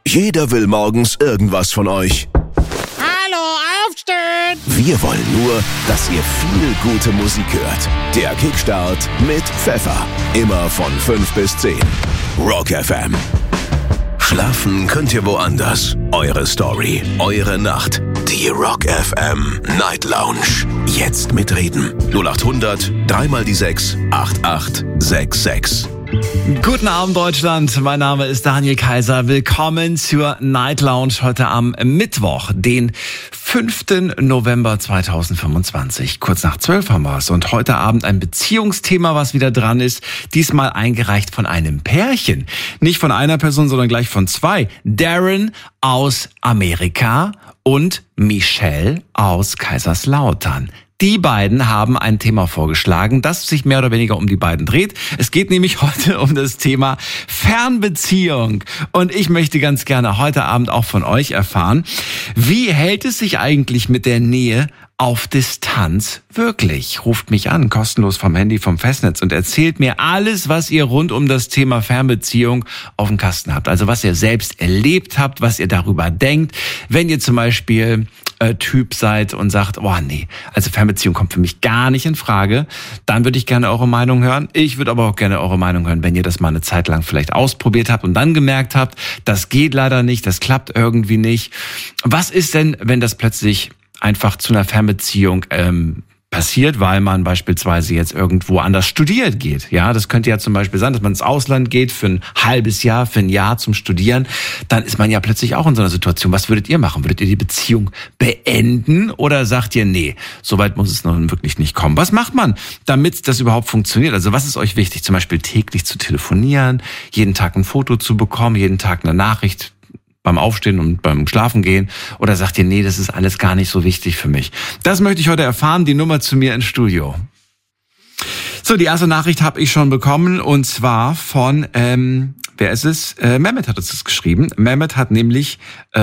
Jeder will morgens irgendwas von euch. Hallo, aufstehen! Wir wollen nur, dass ihr viel gute Musik hört. Der Kickstart mit Pfeffer. Immer von 5 bis 10. Rock FM. Schlafen könnt ihr woanders. Eure Story, eure Nacht. Die Rock FM Night Lounge. Jetzt mitreden. 0800 3 die 6 8866. Guten Abend, Deutschland. Mein Name ist Daniel Kaiser. Willkommen zur Night Lounge heute am Mittwoch, den 5. November 2025. Kurz nach 12 haben wir es. Und heute Abend ein Beziehungsthema, was wieder dran ist. Diesmal eingereicht von einem Pärchen. Nicht von einer Person, sondern gleich von zwei. Darren aus Amerika und Michelle aus Kaiserslautern. Die beiden haben ein Thema vorgeschlagen, das sich mehr oder weniger um die beiden dreht. Es geht nämlich heute um das Thema Fernbeziehung. Und ich möchte ganz gerne heute Abend auch von euch erfahren, wie hält es sich eigentlich mit der Nähe auf Distanz wirklich? Ruft mich an, kostenlos vom Handy, vom Festnetz und erzählt mir alles, was ihr rund um das Thema Fernbeziehung auf dem Kasten habt. Also was ihr selbst erlebt habt, was ihr darüber denkt. Wenn ihr zum Beispiel Typ seid und sagt, oh nee, also Fernbeziehung kommt für mich gar nicht in Frage, dann würde ich gerne eure Meinung hören. Ich würde aber auch gerne eure Meinung hören, wenn ihr das mal eine Zeit lang vielleicht ausprobiert habt und dann gemerkt habt, das geht leider nicht, das klappt irgendwie nicht. Was ist denn, wenn das plötzlich einfach zu einer Fernbeziehung passiert, weil man beispielsweise jetzt irgendwo anders studiert geht. Ja, das könnte ja zum Beispiel sein, dass man ins Ausland geht für ein halbes Jahr, für ein Jahr zum Studieren. Dann ist man ja plötzlich auch in so einer Situation. Was würdet ihr machen? Würdet ihr die Beziehung beenden oder sagt ihr, nee, so weit muss es noch wirklich nicht kommen? Was macht man, damit das überhaupt funktioniert? Also was ist euch wichtig? Zum Beispiel täglich zu telefonieren, jeden Tag ein Foto zu bekommen, jeden Tag eine Nachricht beim Aufstehen und beim Schlafen gehen, oder sagt ihr, nee, das ist alles gar nicht so wichtig für mich? Das möchte ich heute erfahren, die Nummer zu mir ins Studio. So, die erste Nachricht habe ich schon bekommen und zwar von, wer ist es? Mehmet hat uns das geschrieben. Mehmet hat nämlich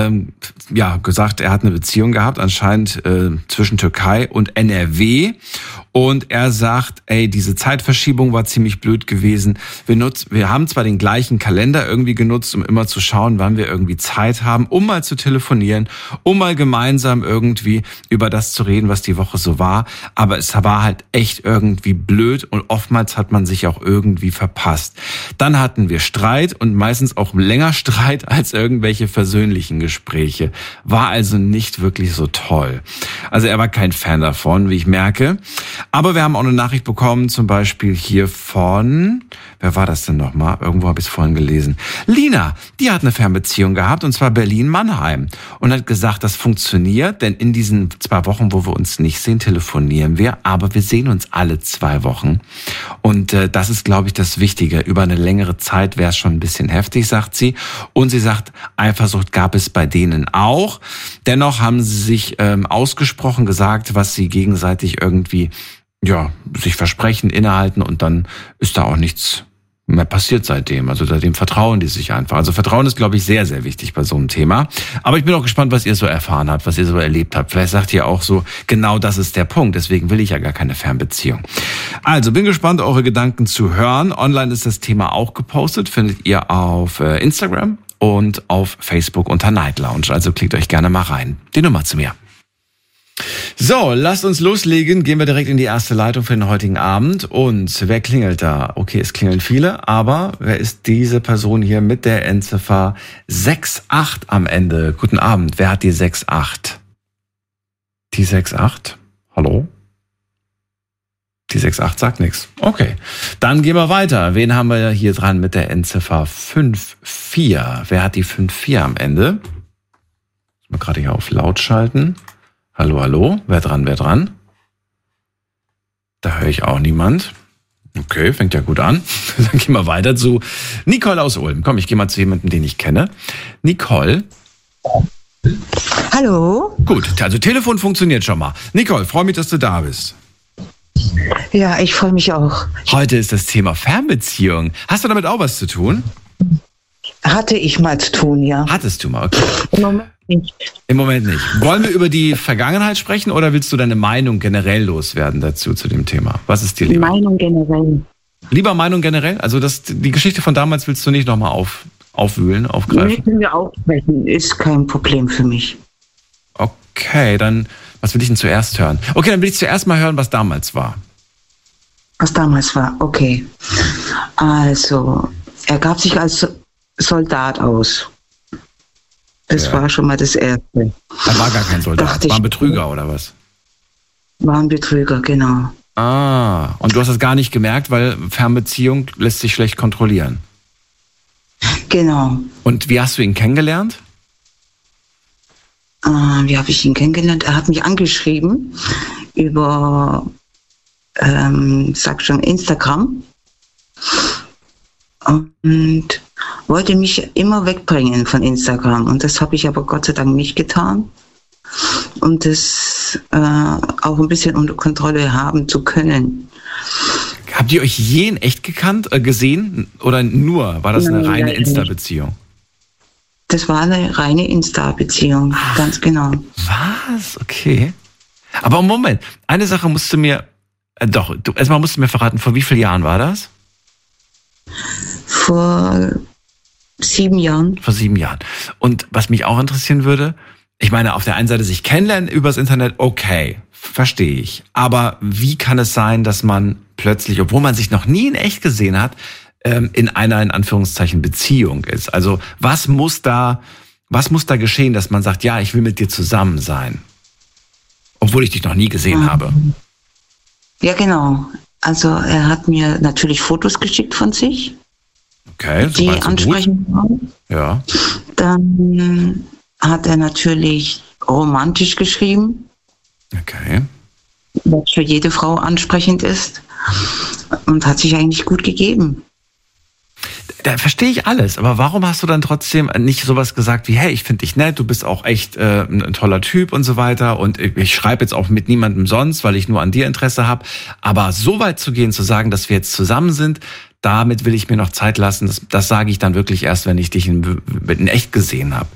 gesagt, er hat eine Beziehung gehabt, anscheinend zwischen Türkei und NRW. Und er sagt, diese Zeitverschiebung war ziemlich blöd gewesen. Wir haben zwar den gleichen Kalender irgendwie genutzt, um immer zu schauen, wann wir irgendwie Zeit haben, um mal zu telefonieren, um mal gemeinsam irgendwie über das zu reden, was die Woche so war. Aber es war halt echt irgendwie blöd und oftmals hat man sich auch irgendwie verpasst. Dann hatten wir Streit und meistens auch länger Streit als irgendwelche versöhnlichen Gespräche. War also nicht wirklich so toll. Also er war kein Fan davon, wie ich merke. Aber wir haben auch eine Nachricht bekommen, zum Beispiel hier von, wer war das denn nochmal? Irgendwo habe ich es vorhin gelesen. Lina, die hat eine Fernbeziehung gehabt, und zwar Berlin-Mannheim. Und hat gesagt, das funktioniert, denn in diesen 2 Wochen, wo wir uns nicht sehen, telefonieren wir. Aber wir sehen uns alle 2 Wochen. Und das ist, glaube ich, das Wichtige. Über eine längere Zeit wäre es schon ein bisschen heftig, sagt sie. Und sie sagt, Eifersucht gab es bei denen auch. Dennoch haben sie sich ausgesprochen, gesagt, was sie gegenseitig irgendwie sich versprechen, innehalten, und dann ist da auch nichts mehr passiert seitdem. Also seitdem vertrauen die sich einfach. Also Vertrauen ist, glaube ich, sehr, sehr wichtig bei so einem Thema. Aber ich bin auch gespannt, was ihr so erfahren habt, was ihr so erlebt habt. Vielleicht sagt ihr auch so, genau das ist der Punkt. Deswegen will ich ja gar keine Fernbeziehung. Also bin gespannt, eure Gedanken zu hören. Online ist das Thema auch gepostet. Findet ihr auf Instagram und auf Facebook unter Night Lounge. Also klickt euch gerne mal rein. Die Nummer zu mir. So, lasst uns loslegen. Gehen wir direkt in die erste Leitung für den heutigen Abend. Und wer klingelt da? Okay, es klingeln viele, aber wer ist diese Person hier mit der Endziffer 68 am Ende? Guten Abend, wer hat die 68? Die 68? Hallo? Die 68 sagt nichts. Okay, dann gehen wir weiter. Wen haben wir hier dran mit der Endziffer 54? Wer hat die 54 am Ende? Mal gerade hier auf laut schalten. Hallo, hallo, wer dran? Da höre ich auch niemand. Okay, fängt ja gut an. Dann gehen wir weiter zu Nicole aus Ulm. Komm, ich gehe mal zu jemandem, den ich kenne. Nicole. Hallo. Gut, also Telefon funktioniert schon mal. Nicole, freue mich, dass du da bist. Ja, ich freue mich auch. Heute ist das Thema Fernbeziehung. Hast du damit auch was zu tun? Hatte ich mal zu tun, ja. Hattest du mal, okay. Im Moment nicht. Im Moment nicht. Wollen wir über die Vergangenheit sprechen oder willst du deine Meinung generell loswerden dazu, zu dem Thema? Was ist dir lieber? Meinung generell. Lieber Meinung generell? Also die Geschichte von damals willst du nicht nochmal aufwühlen, Nee, aufgreifen? können wir auch sprechen, ist kein Problem für mich. Okay, dann, was will ich denn zuerst hören? Okay, dann will ich zuerst mal hören, was damals war. Was damals war, okay. Also, er gab sich als Soldat aus. Das Ja. war schon mal das Erste. Da war gar kein Soldat, Dachte war ein ich- Betrüger oder was? War ein Betrüger, genau. Ah, und du hast das gar nicht gemerkt, weil Fernbeziehung lässt sich schlecht kontrollieren. Genau. Und wie hast du ihn kennengelernt? Wie habe ich ihn kennengelernt? Er hat mich angeschrieben über, sag schon, Instagram und wollte mich immer wegbringen von Instagram. Und das habe ich aber Gott sei Dank nicht getan. Um das auch ein bisschen unter Kontrolle haben zu können. Habt ihr euch je in echt gesehen? Oder nur? War das eine Nein, reine leider nicht. Insta-Beziehung? Das war eine reine Insta-Beziehung, ganz genau. Was? Okay. Aber Moment, eine Sache musst du mir, erstmal musst du mir verraten, vor wie vielen Jahren war das? Vor 7 Jahren. Vor 7 Jahren. Und was mich auch interessieren würde, ich meine, auf der einen Seite sich kennenlernen übers Internet, okay, verstehe ich. Aber wie kann es sein, dass man plötzlich, obwohl man sich noch nie in echt gesehen hat, in einer, in Anführungszeichen, Beziehung ist? Also was muss da geschehen, dass man sagt, ja, ich will mit dir zusammen sein? Obwohl ich dich noch nie gesehen habe. Ja, genau. Also er hat mir natürlich Fotos geschickt von sich, Okay, die soweit so gut. ansprechend waren. Ja. Dann hat er natürlich romantisch geschrieben, Okay. was für jede Frau ansprechend ist. Und hat sich eigentlich gut gegeben. Da verstehe ich alles, aber warum hast du dann trotzdem nicht sowas gesagt wie, hey, ich finde dich nett, du bist auch echt ein toller Typ und so weiter und ich schreibe jetzt auch mit niemandem sonst, weil ich nur an dir Interesse habe, aber so weit zu gehen, zu sagen, dass wir jetzt zusammen sind, damit will ich mir noch Zeit lassen, das sage ich dann wirklich erst, wenn ich dich in echt gesehen habe.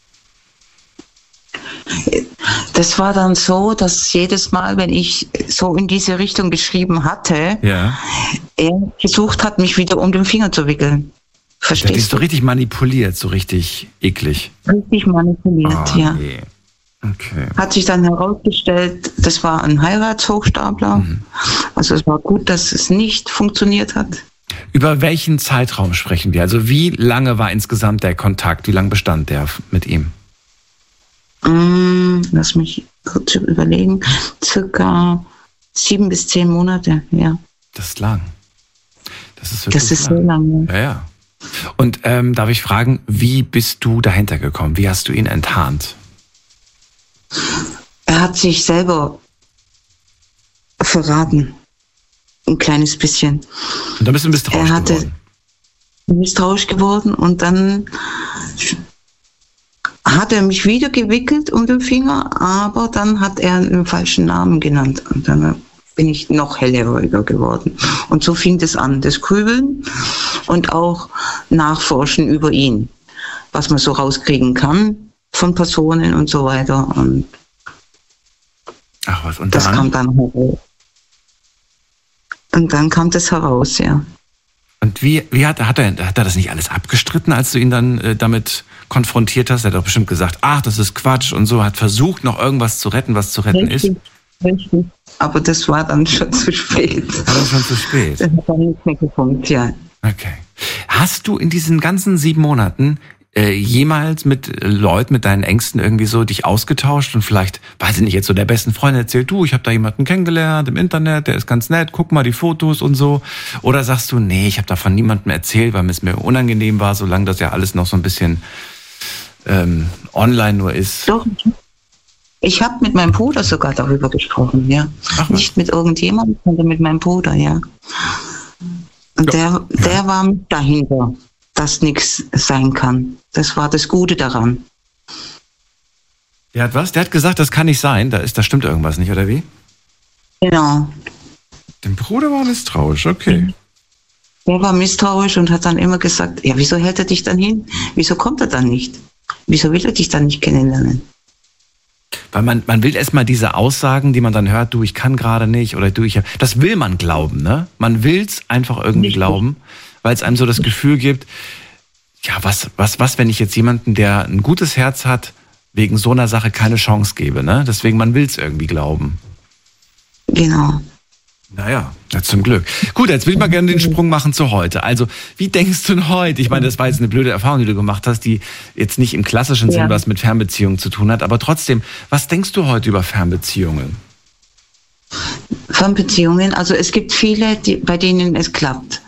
Das war dann so, dass jedes Mal, wenn ich so in diese Richtung geschrieben hatte, Ja. er versucht hat, mich wieder um den Finger zu wickeln. Der ist Verstehst so du? richtig manipuliert, so richtig eklig. Richtig manipuliert, ja. Nee. Okay. Hat sich dann herausgestellt, das war ein Heiratshochstapler. Also es war gut, dass es nicht funktioniert hat. Über welchen Zeitraum sprechen wir? Also wie lange war insgesamt der Kontakt? Wie lange bestand der mit ihm? Lass mich kurz überlegen. Circa 7 bis 10 Monate, ja. Das ist lang. Das ist wirklich Das ist so lange. Ja, ja. Und darf ich fragen, wie bist du dahinter gekommen? Wie hast du ihn enttarnt? Er hat sich selber verraten. Ein kleines bisschen. Und dann bist du misstrauisch geworden. Misstrauisch geworden und dann hat er mich wieder gewickelt um den Finger, aber dann hat er einen falschen Namen genannt und dann bin ich noch hellhöriger geworden. Und so fing das an, das Grübeln und auch Nachforschen über ihn, was man so rauskriegen kann von Personen und so weiter. Und Ach was, und das kam dann? dann heraus. Und dann kam das heraus, ja. Und wie hat er das nicht alles abgestritten, als du ihn dann damit konfrontiert hast? Er hat doch bestimmt gesagt, ach, das ist Quatsch und so, hat versucht, noch irgendwas zu retten, was zu retten ist. Richtig. Aber das war dann schon zu spät. War das schon zu spät? Das hat dann nicht mehr gefunkt, ja. Okay. Hast du in diesen ganzen 7 Monaten jemals mit Leuten, mit deinen Ängsten irgendwie so dich ausgetauscht und vielleicht, weiß ich nicht, jetzt so der besten Freundin erzählt, du, ich habe da jemanden kennengelernt im Internet, der ist ganz nett, guck mal die Fotos und so. Oder sagst du, nee, ich habe davon niemandem erzählt, weil es mir unangenehm war, solange das ja alles noch so ein bisschen online nur ist. Doch, ich habe mit meinem Bruder sogar darüber gesprochen, ja. Ach was. Nicht mit irgendjemandem, sondern mit meinem Bruder, ja. Und Ja. der war mit dahinter, dass nichts sein kann. Das war das Gute daran. Der hat was? Der hat gesagt, das kann nicht sein, da stimmt irgendwas nicht, oder wie? Genau. Der Bruder war misstrauisch, okay. Der war misstrauisch und hat dann immer gesagt, ja, wieso hält er dich dann hin? Wieso kommt er dann nicht? Wieso will er dich dann nicht kennenlernen? Weil man will erstmal diese Aussagen, die man dann hört, du, ich kann gerade nicht oder du, das will man glauben, ne? Man will's einfach irgendwie Richtig. glauben, weil es einem so das Gefühl gibt, ja, was, wenn ich jetzt jemanden, der ein gutes Herz hat, wegen so einer Sache keine Chance gebe, ne? Deswegen, man will es irgendwie glauben. Genau. Naja, zum Glück. Gut, jetzt will ich mal gerne den Sprung machen zu heute. Also, wie denkst du denn heute? Ich meine, das war jetzt eine blöde Erfahrung, die du gemacht hast, die jetzt nicht im klassischen Sinn was mit Fernbeziehungen zu tun hat. Aber trotzdem, was denkst du heute über Fernbeziehungen? Fernbeziehungen, also es gibt viele, bei denen es klappt.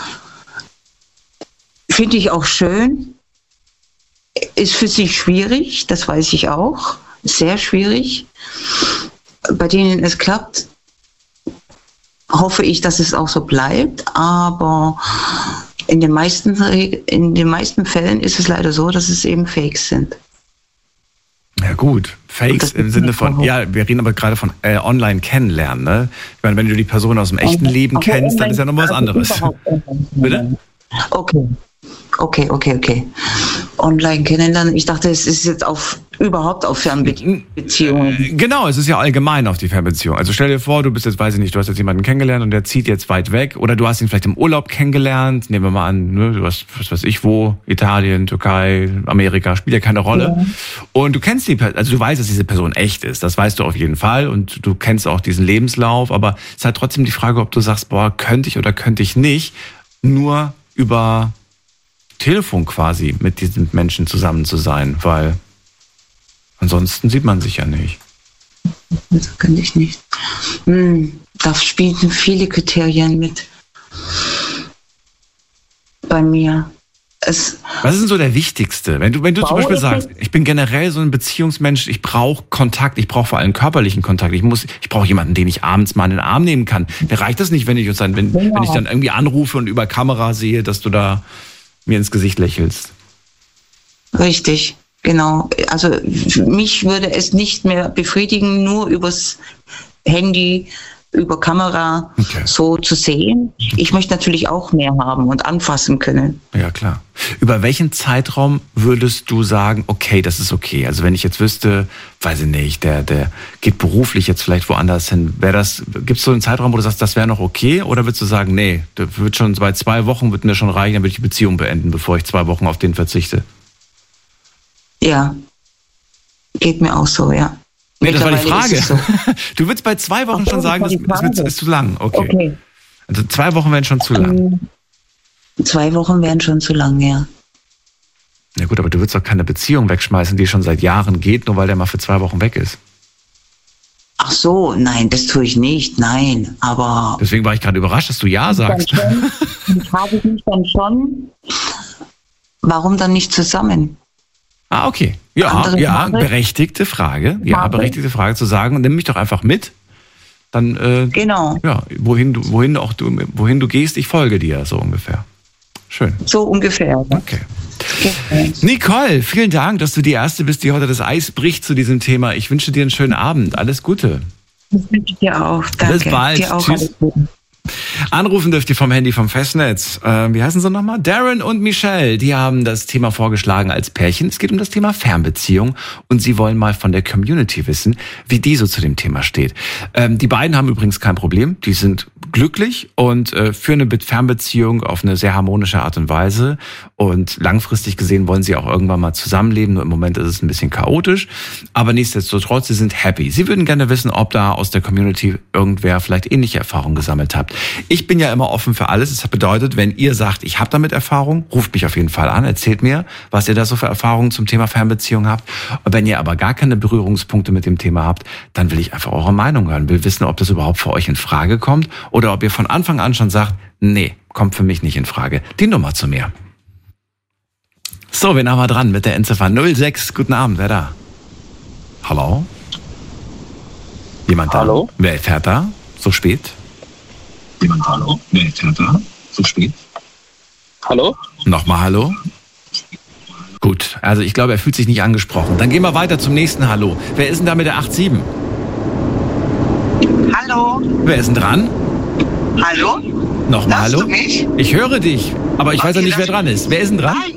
Finde ich auch schön. Ist für sie schwierig, das weiß ich auch. Sehr schwierig. Bei denen es klappt, hoffe ich, dass es auch so bleibt. Aber in den meisten Fällen ist es leider so, dass es eben Fakes sind. Ja gut, Fakes im Sinne von, ja, wir reden aber gerade von online kennenlernen, ne? Ich meine, wenn du die Person aus dem echten Leben kennst, dann ist ja noch was anderes. Bitte? Okay. Online kennenlernen. Ich dachte, es ist jetzt überhaupt auf Fernbeziehungen. Genau, es ist ja allgemein auf die Fernbeziehung. Also stell dir vor, du bist jetzt, weiß ich nicht, du hast jetzt jemanden kennengelernt und der zieht jetzt weit weg oder du hast ihn vielleicht im Urlaub kennengelernt. Nehmen wir mal an, ne, du hast, was weiß ich wo, Italien, Türkei, Amerika, spielt ja keine Rolle. Ja. Und du kennst also du weißt, dass diese Person echt ist. Das weißt du auf jeden Fall und du kennst auch diesen Lebenslauf. Aber es ist halt trotzdem die Frage, ob du sagst, boah, könnte ich oder könnte ich nicht, nur über Telefon quasi mit diesen Menschen zusammen zu sein, weil ansonsten sieht man sich ja nicht. Das könnte ich nicht. Da spielen viele Kriterien mit bei mir. Was ist denn so der wichtigste? Wenn du zum Beispiel sagst, ich bin generell so ein Beziehungsmensch, ich brauche Kontakt, ich brauche vor allem körperlichen Kontakt, ich brauche jemanden, den ich abends mal in den Arm nehmen kann. Mir reicht das nicht, wenn ich dann irgendwie anrufe und über Kamera sehe, dass du da mir ins Gesicht lächelst. Richtig, genau. Also mich würde es nicht mehr befriedigen, nur übers Handy, über Kamera so zu sehen. Ich möchte natürlich auch mehr haben und anfassen können. Ja, klar. Über welchen Zeitraum würdest du sagen, okay, das ist okay? Also wenn ich jetzt wüsste, weiß ich nicht, der geht beruflich jetzt vielleicht woanders hin, gibt es so einen Zeitraum, wo du sagst, das wäre noch okay? Oder würdest du sagen, nee, das wird schon bei 2 Wochen wird mir schon reichen, dann würde ich die Beziehung beenden, bevor ich 2 Wochen auf den verzichte? Ja, geht mir auch so, ja. Nee, das war die Frage. So. Du würdest bei 2 Wochen schon sagen, das ist zu lang. Okay. Also 2 Wochen wären schon zu lang. 2 Wochen wären schon zu lang, ja. Ja gut, aber du würdest doch keine Beziehung wegschmeißen, die schon seit Jahren geht, nur weil der mal für 2 Wochen weg ist. Ach so, nein, das tue ich nicht, nein, aber... Deswegen war ich gerade überrascht, dass du Ja sagst. Dann frage ich mich dann schon, warum dann nicht zusammen? Ah, okay. Ja, berechtigte Frage. Ja, berechtigte Frage zu sagen, nimm mich doch einfach mit. Dann, genau. Ja, wohin du gehst, ich folge dir, so ungefähr. Schön. So ungefähr. Okay. Nicole, vielen Dank, dass du die Erste bist, die heute das Eis bricht zu diesem Thema. Ich wünsche dir einen schönen Abend. Alles Gute. Das wünsche ich dir auch. Danke. Bis bald. Dir auch. Tschüss. Alles Gute. Anrufen dürft ihr vom Handy vom Festnetz. Wie heißen sie nochmal? Darren und Michelle, die haben das Thema vorgeschlagen als Pärchen. Es geht um das Thema Fernbeziehung und sie wollen mal von der Community wissen, wie die so zu dem Thema steht. Die beiden haben übrigens kein Problem. Die sind glücklich und führen eine Fernbeziehung auf eine sehr harmonische Art und Weise. Und langfristig gesehen wollen sie auch irgendwann mal zusammenleben. Nur im Moment ist es ein bisschen chaotisch. Aber nichtsdestotrotz, sie sind happy. Sie würden gerne wissen, ob da aus der Community irgendwer vielleicht ähnliche Erfahrungen gesammelt hat. Ich bin ja immer offen für alles. Das bedeutet, wenn ihr sagt, ich habe damit Erfahrung, ruft mich auf jeden Fall an, erzählt mir, was ihr da so für Erfahrungen zum Thema Fernbeziehung habt. Und wenn ihr aber gar keine Berührungspunkte mit dem Thema habt, dann will ich einfach eure Meinung hören, will wissen, ob das überhaupt für euch in Frage kommt oder ob ihr von Anfang an schon sagt, nee, kommt für mich nicht in Frage. Die Nummer zu mir. So, wen haben wir dran mit der Endziffer 06? Guten Abend, wer da? Hallo? Jemand da? Hallo? Wer fährt da? So spät? Hallo? Wer fährt da? So spät? Hallo? Nochmal Hallo? Gut, also ich glaube, er fühlt sich nicht angesprochen. Dann gehen wir weiter zum nächsten Hallo. Wer ist denn da mit der 87? Hallo? Wer ist denn dran? Hallo? Nochmal Hallo? Hörst du mich? Ich höre dich, aber ich weiß ja nicht, wer dran ist. Wer ist denn dran?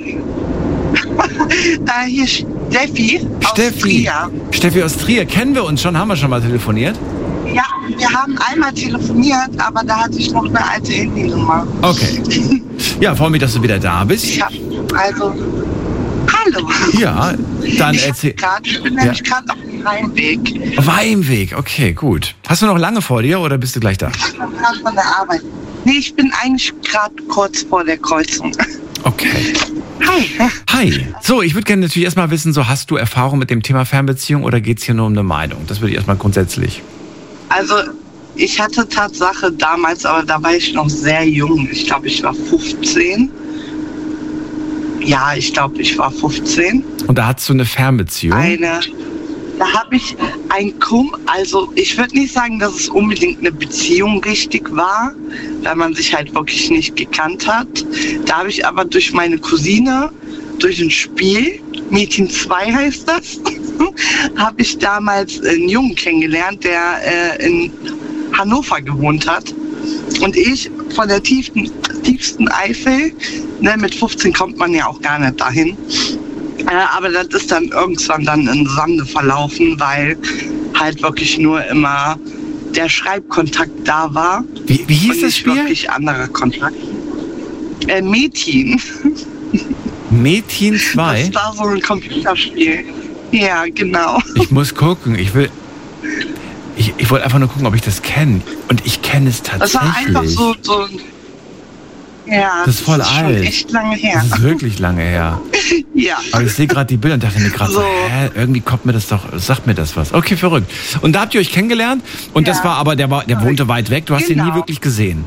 Hier ist Steffi aus Trier. Steffi aus Trier. Kennen wir uns schon? Haben wir schon mal telefoniert? Ja, wir haben einmal telefoniert, aber da hatte ich noch eine alte Handynummer. Okay. Ja, freue mich, dass du wieder da bist. Ja, also, hallo. Ja, dann erzähl. Ich bin nämlich gerade auf dem Heimweg. Heimweg, okay, gut. Hast du noch lange vor dir oder bist du gleich da? Ich bin gerade von der Arbeit. Nee, ich bin eigentlich gerade kurz vor der Kreuzung. Okay. Hi. Hi. So, ich würde gerne natürlich erstmal wissen, so hast du Erfahrung mit dem Thema Fernbeziehung oder geht es hier nur um eine Meinung? Das würde ich erstmal grundsätzlich. Also, ich hatte Tatsache damals, aber da war ich noch sehr jung. Ich glaube, ich war 15. Ja, ich glaube, ich war 15. Und da hattest du eine Fernbeziehung? Da habe ich also ich würde nicht sagen, dass es unbedingt eine Beziehung richtig war, weil man sich halt wirklich nicht gekannt hat. Da habe ich aber durch meine Cousine, durch ein Spiel, Mädchen 2 heißt das, habe ich damals einen Jungen kennengelernt, der in Hannover gewohnt hat. Und ich von der tiefsten Eifel, ne, mit 15 kommt man ja auch gar nicht dahin. Aber das ist dann irgendwann dann in Sande verlaufen, weil halt wirklich nur immer der Schreibkontakt da war. Wie hieß das Spiel? Wirklich anderer Kontakt. Mädchen. Mädchen 2? Das war so ein Computerspiel. Ja, genau. Ich muss gucken. Ich wollte einfach nur gucken, ob ich das kenne. Und ich kenne es tatsächlich. Das war einfach so ein... Ja, das ist voll alt. Schon echt lange her. Das ist wirklich lange her. Ja. Aber ich sehe gerade die Bilder und dachte mir gerade so, irgendwie kommt mir das doch, sagt mir das was. Okay, verrückt. Und da habt ihr euch kennengelernt und das war aber, der wohnte weit weg, du hast ihn nie wirklich gesehen.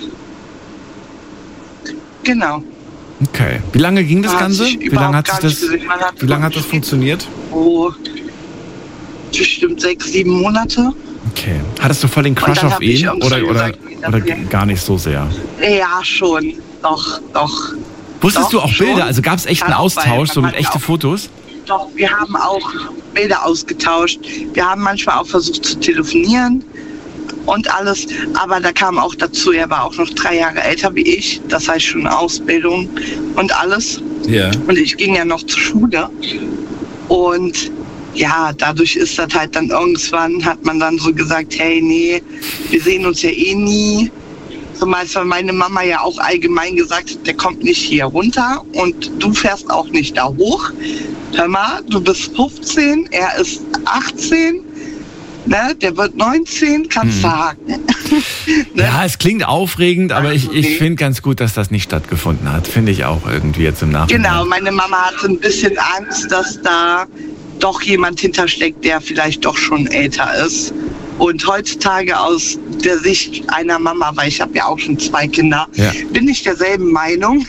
Genau. Okay. Wie lange ging das Ganze? Wie lange hat das funktioniert? Oh, bestimmt 6, 7 Monate. Okay. Hattest du voll den Crush auf ihn oder gar nicht so sehr? Ja, schon. Doch. Wusstest du auch schon. Bilder? Also gab es echt einen Austausch, so mit echten Fotos? Doch, wir haben auch Bilder ausgetauscht. Wir haben manchmal auch versucht zu telefonieren und alles. Aber da kam auch dazu, er war auch noch 3 Jahre älter wie ich. Das heißt schon Ausbildung und alles. Ja. Und ich ging ja noch zur Schule. Und ja, dadurch ist das halt dann irgendwann, hat man dann so gesagt, hey, nee, wir sehen uns ja eh nie. Zumal meine Mama ja auch allgemein gesagt hat, der kommt nicht hier runter und du fährst auch nicht da hoch. Hör mal, du bist 15, er ist 18, ne, der wird 19, kannst du haken. Ne? Ja, es klingt aufregend, aber ich finde ganz gut, dass das nicht stattgefunden hat. Finde ich auch irgendwie jetzt im Nachhinein. Genau, meine Mama hatte ein bisschen Angst, dass da doch jemand hintersteckt, der vielleicht doch schon älter ist. Und heutzutage aus der Sicht einer Mama, weil ich habe ja auch schon 2 Kinder, bin ich derselben Meinung.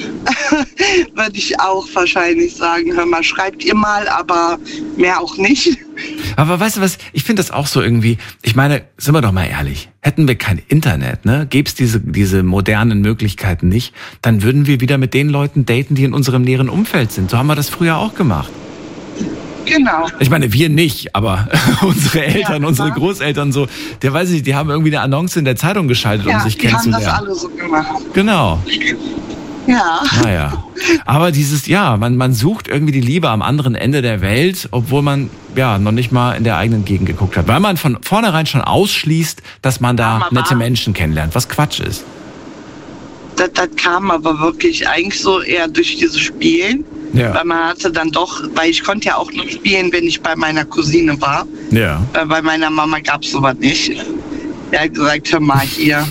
Würde ich auch wahrscheinlich sagen, hör mal, schreibt ihr mal, aber mehr auch nicht. Aber weißt du was, ich finde das auch so irgendwie, ich meine, sind wir doch mal ehrlich, hätten wir kein Internet, ne, gäbe es diese modernen Möglichkeiten nicht, dann würden wir wieder mit den Leuten daten, die in unserem näheren Umfeld sind. So haben wir das früher auch gemacht. Genau. Ich meine, wir nicht, aber unsere Eltern, unsere Großeltern so, der weiß ich, die haben irgendwie eine Annonce in der Zeitung geschaltet, um sich kennenzulernen. Ja, die haben das alle so gemacht. Genau. Ja. Naja. Aber man sucht irgendwie die Liebe am anderen Ende der Welt, obwohl man noch nicht mal in der eigenen Gegend geguckt hat. Weil man von vornherein schon ausschließt, dass man da nette Menschen kennenlernt, was Quatsch ist. Das kam aber wirklich eigentlich so eher durch dieses Spielen. Ja. Weil man hatte dann doch, weil ich konnte ja auch nur spielen, wenn ich bei meiner Cousine war. Ja. Bei meiner Mama gab es sowas nicht. Er hat gesagt, hör mal hier,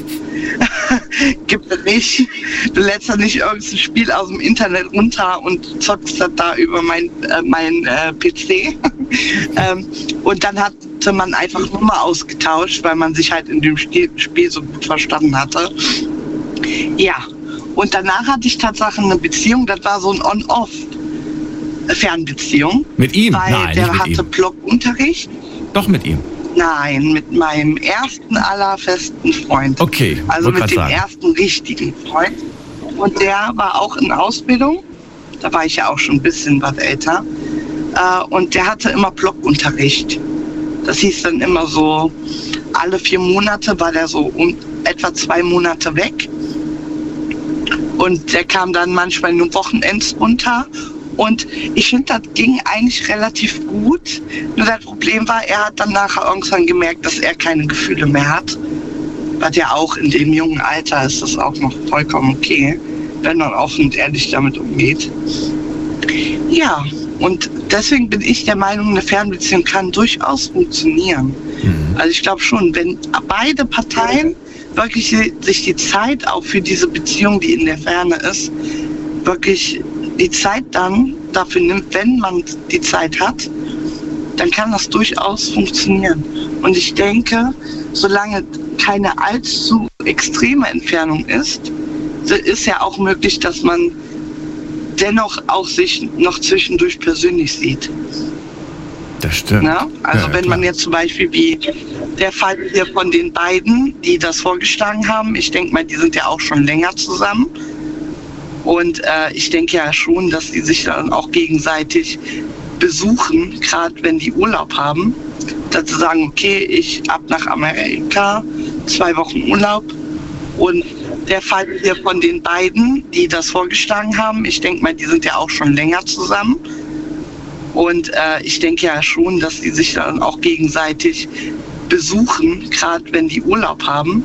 gibt es nicht. Du lädst da nicht irgendein Spiel aus dem Internet runter und zockst das da über mein PC. Und dann hatte man einfach Nummer ausgetauscht, weil man sich halt in dem Spiel so gut verstanden hatte. Ja. Und danach hatte ich tatsächlich eine Beziehung, das war so ein On-Off-Fernbeziehung. Mit ihm? Weil Nein, der nicht mit hatte ihm. Blockunterricht. Doch mit ihm? Nein, mit meinem ersten allerfesten Freund. Okay, also mit dem ersten richtigen Freund. Und der war auch in Ausbildung. Da war ich ja auch schon ein bisschen was älter. Und der hatte immer Blockunterricht. Das hieß dann immer so, alle 4 Monate war der so etwa 2 Monate weg. Und der kam dann manchmal nur Wochenends runter Und ich finde, das ging eigentlich relativ gut. Nur das Problem war, er hat dann nachher irgendwann gemerkt, dass er keine Gefühle mehr hat. Was ja auch in dem jungen Alter ist das auch noch vollkommen okay, wenn man offen und ehrlich damit umgeht. Ja, und deswegen bin ich der Meinung, eine Fernbeziehung kann durchaus funktionieren. Also ich glaube schon, wenn beide Parteien wirklich sich die Zeit auch für diese Beziehung, die in der Ferne ist, wirklich die Zeit dann dafür nimmt, wenn man die Zeit hat, dann kann das durchaus funktionieren. Und ich denke, solange keine allzu extreme Entfernung ist ja auch möglich, dass man dennoch auch sich noch zwischendurch persönlich sieht. Das stimmt. Ja? Also ja, wenn klar. man jetzt zum Beispiel wie der Fall hier von den beiden, die das vorgeschlagen haben, ich denke mal, die sind ja auch schon länger zusammen. Und ich denke ja schon, dass die sich dann auch gegenseitig besuchen, gerade wenn die Urlaub haben. Dass sie sagen, okay, ich ab nach Amerika, 2 Wochen Urlaub. Und der Fall hier von den beiden, die das vorgeschlagen haben, ich denke mal, die sind ja auch schon länger zusammen. Und ich denke ja schon, dass die sich dann auch gegenseitig besuchen, gerade wenn die Urlaub haben.